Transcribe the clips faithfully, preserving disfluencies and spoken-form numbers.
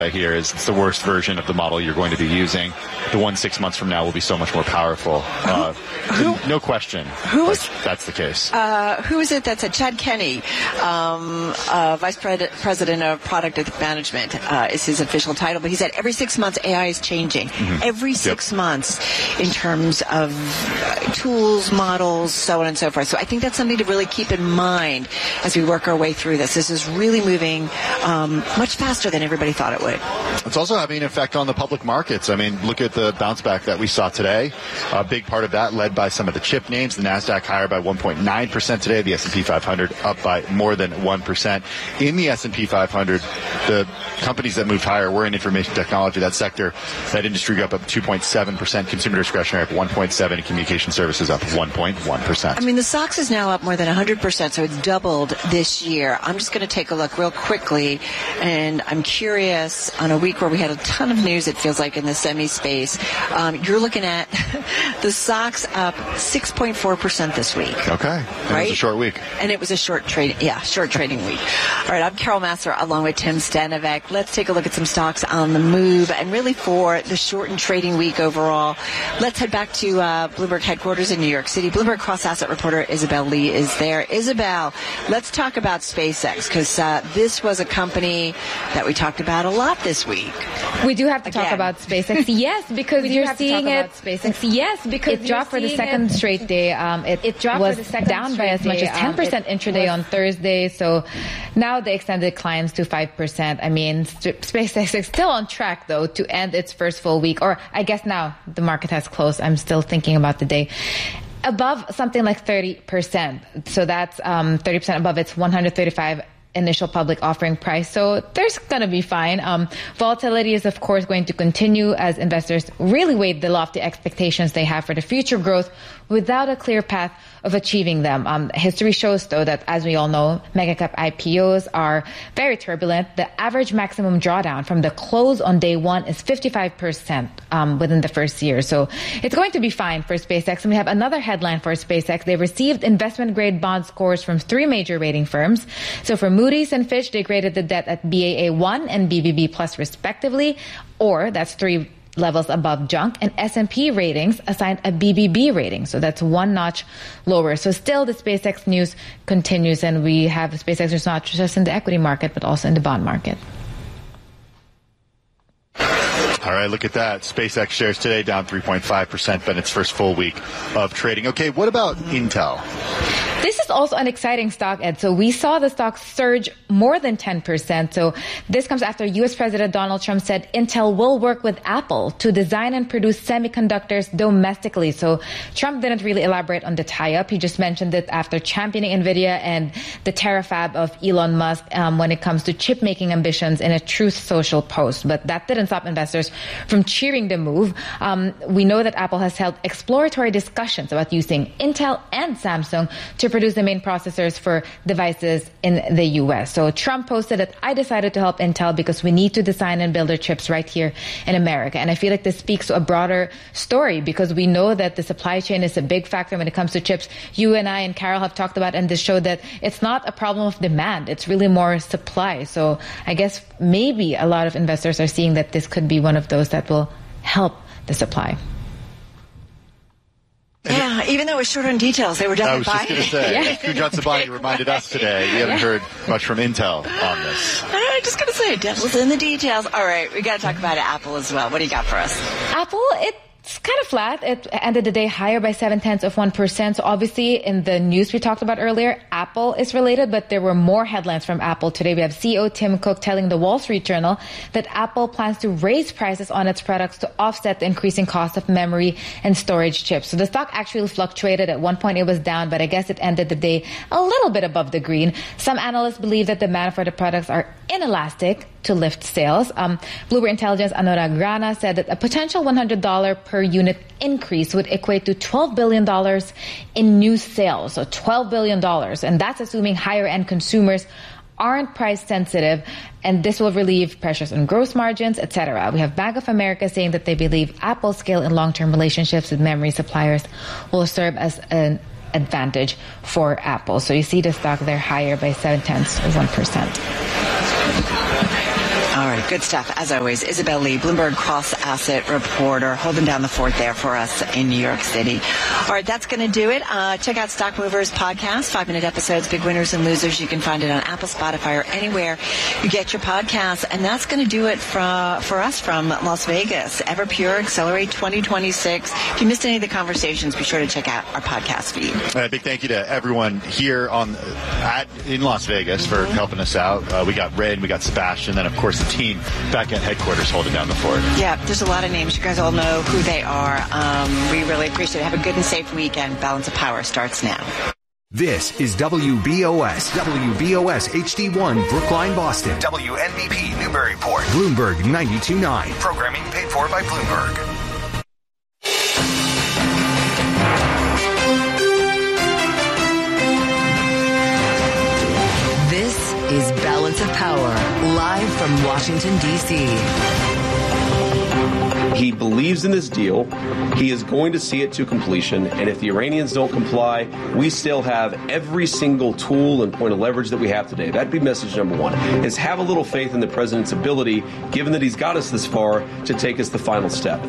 here is it's the worst version of the model you're going to be using. The one six months from now will be so much more powerful. Uh, who, no question. Who's that's the case? Uh, who is it that said? Chad Kenny, um, uh, Vice Pre- President of Product Management, uh, is his official title. But he said every six months A I is changing. Mm-hmm. Every six yep. months in terms of uh, tools, models, so on and so forth. So I think that's something to really keep in mind as we work our way through this. This is really moving um, much faster than everybody thought it would. It's also having an effect on the public markets. I mean, look at the bounce back that we saw today. A big part of that led by some of the chip names. The NASDAQ higher by one point nine percent today. The S and P five hundred up by more than one percent. In the S and P five hundred, the companies that moved higher were in information technology. That sector, that industry got up two point seven percent. Consumer discretionary up one point seven percent. And communication services up one point one percent. I mean, the S O X is now up more than one hundred percent, so it's doubled this year. I'm just going to take a look real quickly, and I'm curious, on a week where we had a ton of news, it feels like, in the semi space, um, you're looking at the S O X up six point four percent this week. Okay. It right? was a short week. And it was a short trade, yeah, short trading week. All right, I'm Carol Massar along with Tim Stanovic. Let's take a look at some stocks on the move, and really for the shortened trading week overall. Let's head back to uh, Bloomberg headquarters in New York City. Bloomberg cross-asset reporter Isabel Lee is there. Isabel, let's talk about SpaceX, because uh, this was a company that we talked about a lot this week. We do have to Again. talk about SpaceX. Yes, because you're seeing it. SpaceX. Yes, because it dropped for the second it. straight day. Um, it, it dropped was for the second down by as much day. as ten percent um, intraday on Thursday. So now they extended climbs to five percent. I mean, SpaceX is still on track, though, to end its first full week. Or I guess now the market has closed. I'm still thinking about the day. Above something like thirty percent. So that's um, thirty percent above its one hundred thirty-five initial public offering price. So there's going to be fine. Um, volatility is, of course, going to continue as investors really weigh the lofty expectations they have for the future growth without a clear path of achieving them. Um, history shows, though, that, as we all know, mega-cap I P Os are very turbulent. The average maximum drawdown from the close on day one is fifty-five percent um, within the first year. So it's going to be fine for SpaceX. And we have another headline for SpaceX. They received investment-grade bond scores from three major rating firms. So for Moody's and Fitch, they graded the debt at B A A one and B B B plus respectively, or that's three levels above junk, and S and P ratings assigned a B B B rating. So that's one notch lower. So still the SpaceX news continues, and we have SpaceX news not just in the equity market, but also in the bond market. All right, look at that. SpaceX shares today down three point five percent, but its first full week of trading. Okay, what about Intel? This is also an exciting stock, Ed. So we saw the stock surge more than ten percent. So this comes after U S President Donald Trump said Intel will work with Apple to design and produce semiconductors domestically. So Trump didn't really elaborate on the tie-up. He just mentioned it after championing NVIDIA and the terafab of Elon Musk um, when it comes to chip-making ambitions in a Truth Social post. But that didn't stop investors from cheering the move. Um, we know that Apple has held exploratory discussions about using Intel and Samsung to produce the main processors for devices in the U S. So Trump posted that I decided to help Intel because we need to design and build our chips right here in America. And I feel like this speaks to a broader story because we know that the supply chain is a big factor when it comes to chips. You and I and Carol have talked about in this show that it's not a problem of demand. It's really more supply. So I guess maybe a lot of investors are seeing that this could be one of those that will help the supply. Yeah, even though it was short on details, they were definitely buying. I was just going to say, yeah. Kunjat Sabani reminded us today, we haven't heard much from Intel on this. I'm just going to say, devil's in the details. All right, we got to talk about Apple as well. What do you got for us? Apple, it It's kind of flat. It ended the day higher by seven tenths of one percent. So obviously in the news we talked about earlier, Apple is related, but there were more headlines from Apple today. We have C E O Tim Cook telling the Wall Street Journal that Apple plans to raise prices on its products to offset the increasing cost of memory and storage chips. So the stock actually fluctuated. At one point it was down, but I guess it ended the day a little bit above the green. Some analysts believe that demand for the products are inelastic to lift sales. Um, Bloomberg Intelligence Anurag Rana said that a potential one hundred dollars per unit increase would equate to twelve billion dollars in new sales. So twelve billion dollars. And that's assuming higher end consumers aren't price sensitive, and this will relieve pressures on gross margins, et cetera. We have Bank of America saying that they believe Apple's scale in long-term relationships with memory suppliers will serve as an advantage for Apple. So you see the stock there higher by seven tenths of one percent. All right, good stuff. As always, Isabel Lee, Bloomberg cross-asset reporter, holding down the fort there for us in New York City. All right, that's going to do it. Uh, check out Stock Movers podcast, five-minute episodes, big winners and losers. You can find it on Apple, Spotify, or anywhere you get your podcasts. And that's going to do it for, for us from Las Vegas. Everpure Accelerate twenty twenty-six. If you missed any of the conversations, be sure to check out our podcast feed. A big thank you to everyone here on at in Las Vegas for Mm-hmm. helping us out. Uh, we got Red, we got Sebastian, then of course the team back at headquarters holding down the fort. Yeah, there's a lot of names. You guys all know who they are. Um, we really appreciate it. Have a good and safe weekend. Balance of Power starts now. This is W B O S, W B O S H D one, Brookline, Boston. W N B P, Newburyport. Bloomberg ninety-two point nine. Programming paid for by Bloomberg. This is Balance of Power, live from Washington, D C He believes in this deal. He is going to see it to completion. And if the Iranians don't comply, we still have every single tool and point of leverage that we have today. That'd be message number one, is have a little faith in the president's ability, given that he's got us this far, to take us the final step.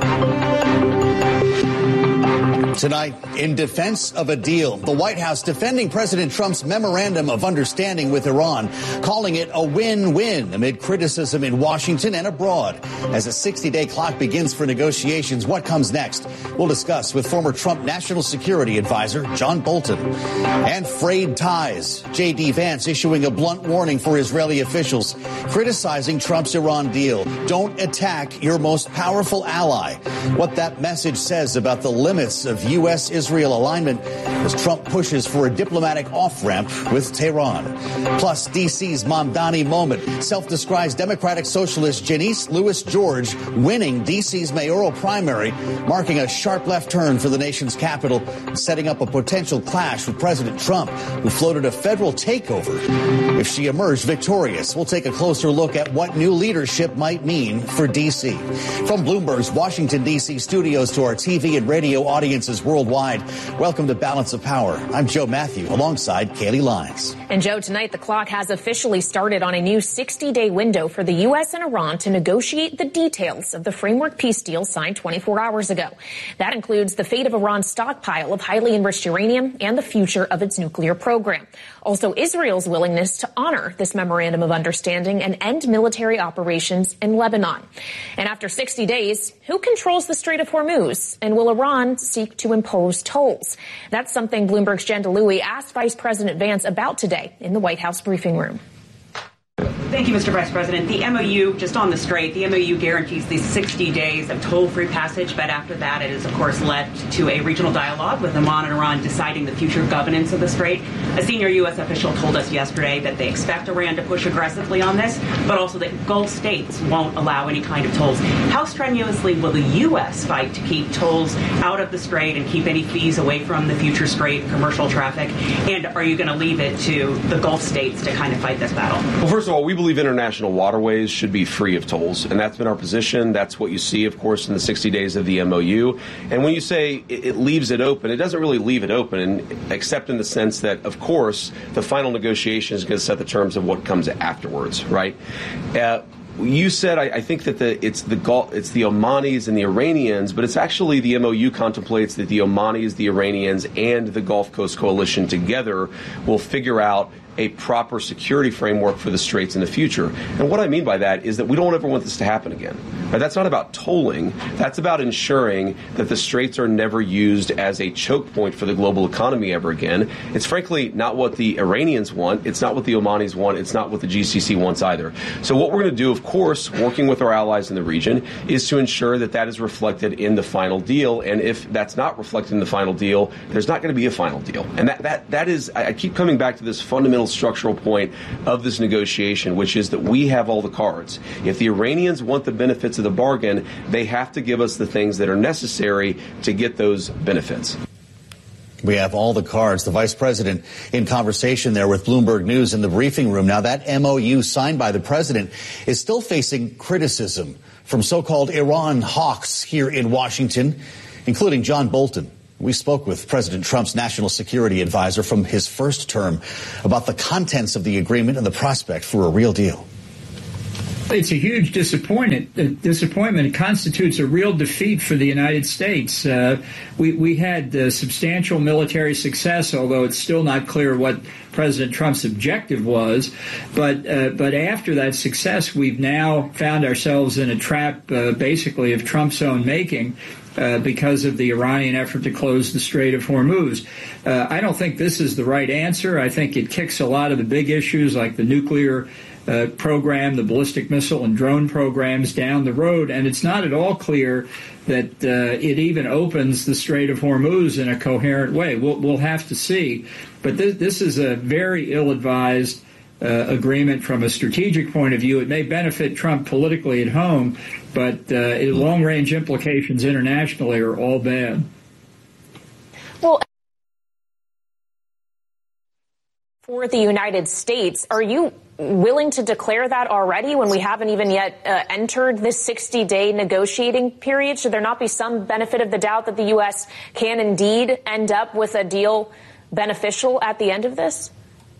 Tonight, in defense of a deal, the White House defending President Trump's memorandum of understanding with Iran, calling it a win-win amid criticism in Washington and abroad. As a sixty-day clock begins for negotiations, what comes next? We'll discuss with former Trump National Security Advisor John Bolton. And frayed ties. J D. Vance issuing a blunt warning for Israeli officials, criticizing Trump's Iran deal. Don't attack your most powerful ally. What that message says about the limits of U S Israel alignment as Trump pushes for a diplomatic off-ramp with Tehran. Plus, D C's Mamdani moment. Self-described Democratic Socialist Janice Lewis George winning D C's mayoral primary, marking a sharp left turn for the nation's capital, setting up a potential clash with President Trump, who floated a federal takeover. If she emerged victorious, we'll take a closer look at what new leadership might mean for D C. From Bloomberg's Washington, D C studios to our T V and radio audiences worldwide, welcome to Balance of Power. I'm Joe Matthew, alongside Kaylee Lyons. And Joe, tonight the clock has officially started on a new sixty-day window for the U S and Iran to negotiate the details of the framework peace deal signed twenty-four hours ago. That includes the fate of Iran's stockpile of highly enriched uranium and the future of its nuclear program. Also, Israel's willingness to honor this memorandum of understanding and end military operations in Lebanon. And after sixty days, who controls the Strait of Hormuz? And will Iran seek to impose tolls? That's something Bloomberg's Jen DeLuey asked Vice President Vance about today in the White House briefing room. Thank you, Mister Vice President. The M O U, just on the Strait, the M O U guarantees these sixty days of toll-free passage, but after that it is, of course, led to a regional dialogue with Oman and Iran deciding the future governance of the Strait. A senior U S official told us yesterday that they expect Iran to push aggressively on this, but also that Gulf states won't allow any kind of tolls. How strenuously will the U S fight to keep tolls out of the Strait and keep any fees away from the future Strait, commercial traffic? And are you going to leave it to the Gulf states to kind of fight this battle? Well, first of all, we believe international waterways should be free of tolls, and that's been our position. That's what you see, of course, in the sixty days of the M O U. And when you say it, it leaves it open, it doesn't really leave it open, except in the sense that, of course, the final negotiation is going to set the terms of what comes afterwards, right? Uh, You said, I, I think that the, it's the Gulf, it's the Omanis and the Iranians, but it's actually the M O U contemplates that the Omanis, the Iranians, and the Gulf Coast Coalition together will figure out a proper security framework for the Straits in the future. And what I mean by that is that we don't ever want this to happen again. Right? That's not about tolling. That's about ensuring that the Straits are never used as a choke point for the global economy ever again. It's frankly not what the Iranians want. It's not what the Omanis want. It's not what the G C C wants either. So what we're going to do, of course, working with our allies in the region, is to ensure that that is reflected in the final deal. And if that's not reflected in the final deal, there's not going to be a final deal. And that, that, that is, I keep coming back to this fundamental structural point of this negotiation, which is that we have all the cards. If the Iranians want the benefits of the bargain, they have to give us the things that are necessary to get those benefits. We have all the cards. The vice president in conversation there with Bloomberg News in the briefing room. Now, that M O U signed by the president is still facing criticism from so-called Iran hawks here in Washington, including John Bolton. We spoke with President Trump's national security advisor from his first term about the contents of the agreement and the prospect for a real deal. It's a huge disappointment. Uh, disappointment. It constitutes a real defeat for the United States. Uh, we, we had uh, substantial military success, although it's still not clear what President Trump's objective was. But uh, but after that success, we've now found ourselves in a trap, uh, basically, of Trump's own making. Uh, because of the Iranian effort to close the Strait of Hormuz. Uh, I don't think this is the right answer. I think it kicks a lot of the big issues like the nuclear uh, program, the ballistic missile and drone programs down the road, and it's not at all clear that uh, it even opens the Strait of Hormuz in a coherent way. We'll, we'll have to see. But th- this is a very ill-advised Uh, agreement from a strategic point of view. It may benefit Trump politically at home, but uh, long-range implications internationally are all bad. Well, for the United States, are you willing to declare that already when we haven't even yet uh, entered this sixty-day negotiating period? Should there not be some benefit of the doubt that the U S can indeed end up with a deal beneficial at the end of this?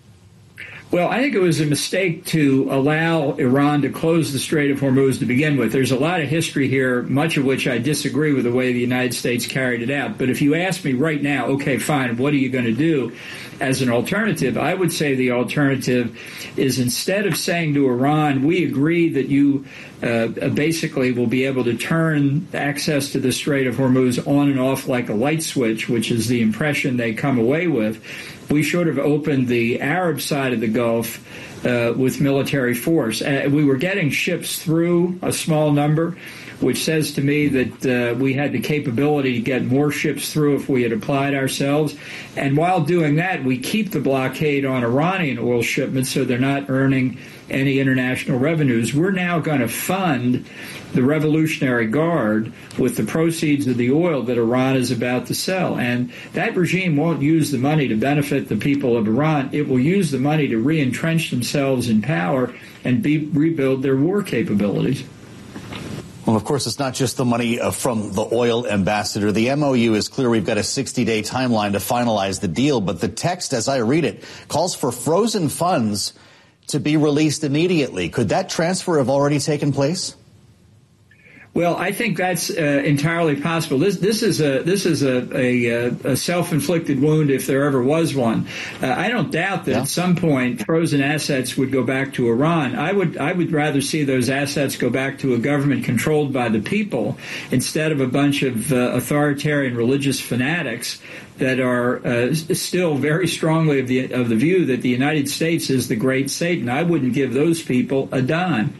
Well, I think it was a mistake to allow Iran to close the Strait of Hormuz to begin with. There's a lot of history here, much of which I disagree with the way the United States carried it out. But if you ask me right now, okay, fine, what are you going to do as an alternative? I would say the alternative is instead of saying to Iran, we agree that you uh, basically will be able to turn access to the Strait of Hormuz on and off like a light switch, which is the impression they come away with. We should have opened the Arab side of the Gulf uh, with military force. Uh, we were getting ships through, a small number, which says to me that uh, we had the capability to get more ships through if we had applied ourselves. And while doing that, we keep the blockade on Iranian oil shipments so they're not earning any international revenues. We're now going to fund the Revolutionary Guard with the proceeds of the oil that Iran is about to sell. And that regime won't use the money to benefit the people of Iran. It will use the money to re-entrench themselves in power and be, rebuild their war capabilities. Well, of course, it's not just the money uh, from the oil ambassador. The M O U is clear we've got a sixty-day timeline to finalize the deal. But the text, as I read it, calls for frozen funds to be released immediately. Could that transfer have already taken place? Well, I think that's uh, entirely possible. This this is a this is a, a, a self-inflicted wound if there ever was one. Uh, I don't doubt that yeah. at some point frozen assets would go back to Iran. I would I would rather see those assets go back to a government controlled by the people instead of a bunch of uh, authoritarian religious fanatics that are uh, still very strongly of the of the view that the United States is the great Satan. I wouldn't give those people a dime.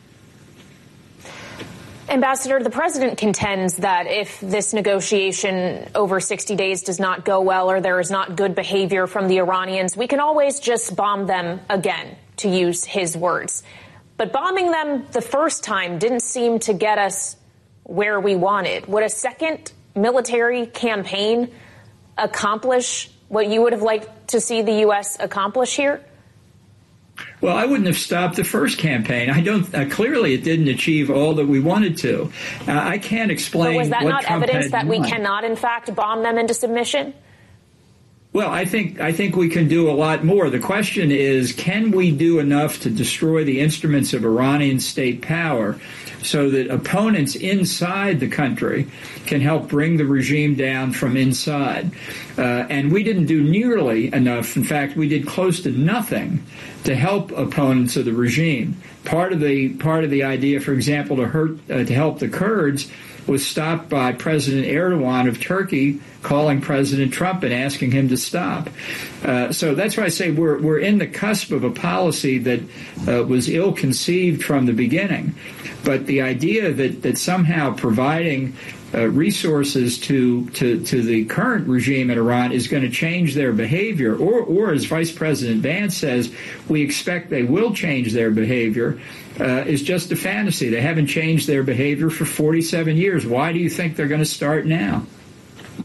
Ambassador, the president contends that if this negotiation over sixty days does not go well or there is not good behavior from the Iranians, we can always just bomb them again, to use his words. But bombing them the first time didn't seem to get us where we wanted. Would a second military campaign accomplish what you would have liked to see the U S accomplish here? Well, I wouldn't have stopped the first campaign. I don't. Uh, clearly, it didn't achieve all that we wanted to. Uh, I can't explain. But was that what not Trump evidence that we done. cannot, in fact, bomb them into submission? Well, I think I think we can do a lot more. The question is, can we do enough to destroy the instruments of Iranian state power so that opponents inside the country can help bring the regime down from inside? Uh, and we didn't do nearly enough. In fact, we did close to nothing to help opponents of the regime. Part of the part of the idea, for example, to hurt uh, to help the Kurds was stopped by President Erdogan of Turkey calling President Trump and asking him to stop. Uh, so that's why I say we're we're in the cusp of a policy that uh, was ill-conceived from the beginning. But the idea that, that somehow providing uh, resources to, to to the current regime in Iran is going to change their behavior, or, or as Vice President Vance says, we expect they will change their behavior, uh, is just a fantasy. They haven't changed their behavior for forty-seven years. Why do you think they're going to start now?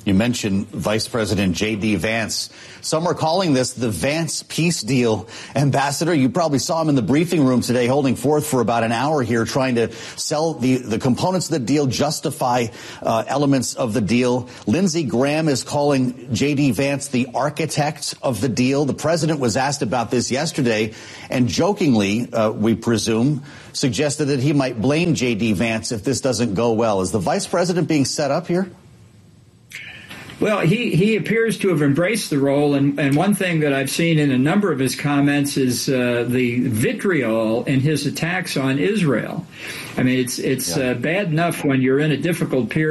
You mentioned Vice President J D. Vance. Some are calling this the Vance peace deal. Ambassador, you probably saw him in the briefing room today holding forth for about an hour here trying to sell the, the components of the deal, justify uh, elements of the deal. Lindsey Graham is calling J D. Vance the architect of the deal. The president was asked about this yesterday and jokingly, uh, we presume, suggested that he might blame J D. Vance if this doesn't go well. Is the vice president being set up here? Well, he, he appears to have embraced the role, and, and one thing that I've seen in a number of his comments is uh, the vitriol in his attacks on Israel. I mean, it's it's yeah. uh, bad enough when you're in a difficult period